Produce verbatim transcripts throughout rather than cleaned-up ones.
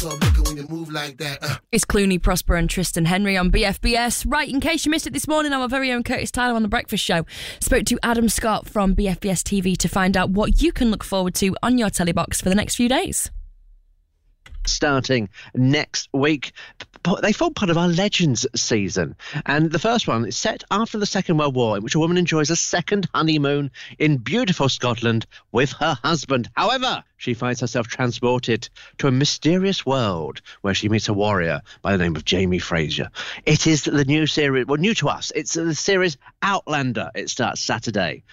Club looking when you move like that. Uh. It's Clooney, Prosper and Tristan Henry on B F B S. Right, in case you missed it this morning, our very own Curtis Tyler on The Breakfast Show spoke to Adam Scott from B F B S T V to find out what you can look forward to on your telly box for the next few days. Starting next week, they form part of our Legends season, and the first one is set after the Second World War, in which a woman enjoys a second honeymoon in beautiful Scotland with her husband. However, she finds herself transported to a mysterious world where she meets a warrior by the name of Jamie Fraser. It is the new series, well, new to us. It's the series Outlander. It starts Saturday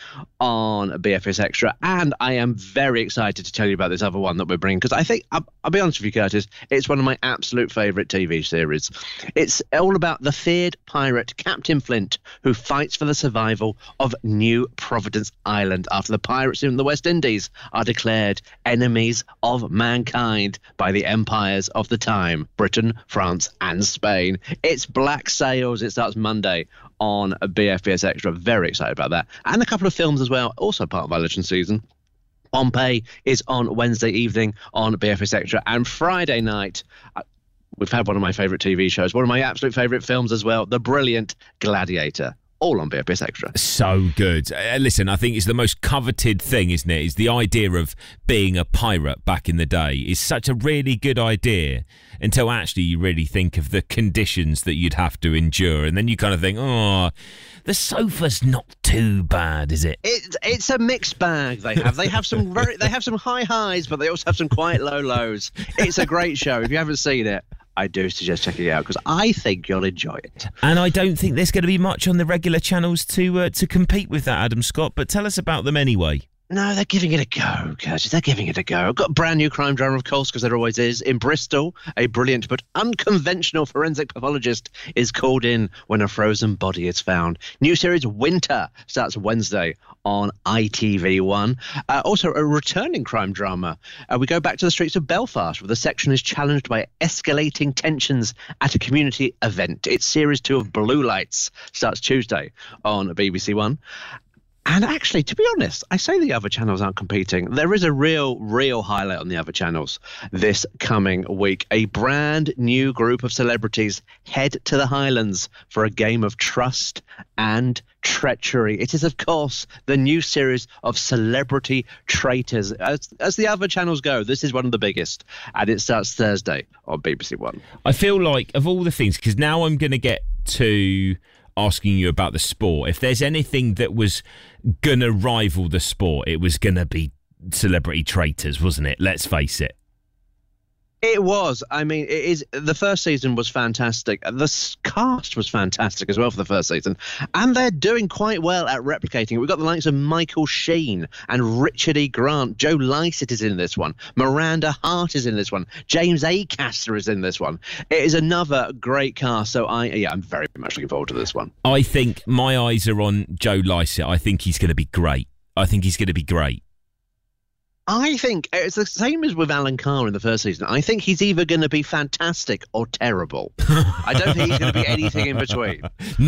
on B F S Extra, and I am very excited to tell you about this other one that we're bringing, because I think, I'll, I'll be honest with you, Curtis, it's one of my absolute favourite T V series. It's all about the feared pirate Captain Flint, who fights for the survival of New Providence Island after the pirates in the West Indies are declared enemies of mankind by the empires of the time, Britain, France and Spain. It's Black Sails. It starts Monday on B F B S Extra. Very excited about that. And a couple of films as well, also part of our Legend season. Pompeii is on Wednesday evening on B F S Extra, and Friday night uh, we've had one of my favourite T V shows, one of my absolute favourite films as well, the brilliant Gladiator, all on B F S Extra. So good. Uh, listen, I think it's the most coveted thing, isn't it? Is the idea of being a pirate back in the day is such a really good idea until actually you really think of the conditions that you'd have to endure, and then you kind of think, oh, the sofa's not too bad, is it? It's it's a mixed bag. They have they have some very they have some high highs, but they also have some quite low lows. It's a great show. If you haven't seen it, I do suggest checking it out, because I think you'll enjoy it. And I don't think there's going to be much on the regular channels to uh, to compete with that, Adam Scott. But tell us about them anyway. No, they're giving it a go, Curtis. They're giving it a go. I've got a brand new crime drama, of course, because there always is. In Bristol, a brilliant but unconventional forensic pathologist is called in when a frozen body is found. New series Winter starts Wednesday on I T V one. Uh, also, a returning crime drama. Uh, we go back to the streets of Belfast, where the section is challenged by escalating tensions at a community event. It's series two of Blue Lights starts Tuesday on B B C One. And actually, to be honest, I say the other channels aren't competing. There is a real, real highlight on the other channels this coming week. A brand new group of celebrities head to the Highlands for a game of trust and treachery. It is, of course, the new series of Celebrity Traitors. As, as the other channels go, this is one of the biggest, and it starts Thursday on B B C One. I feel like, of all the things, because now I'm going to get to asking you about the sport. If there's anything that was going to rival the sport, it was going to be Celebrity Traitors, wasn't it? Let's face it. It was. I mean, it is. The first season was fantastic. The cast was fantastic as well for the first season. And they're doing quite well at replicating it. We've got the likes of Michael Sheen and Richard E. Grant. Joe Lycett is in this one. Miranda Hart is in this one. James Acaster is in this one. It is another great cast. So, I yeah, I'm very much looking forward to this one. I think my eyes are on Joe Lycett. I think he's going to be great. I think he's going to be great. I think it's the same as with Alan Carr in the first season. I think he's either going to be fantastic or terrible. I don't think he's going to be anything in between.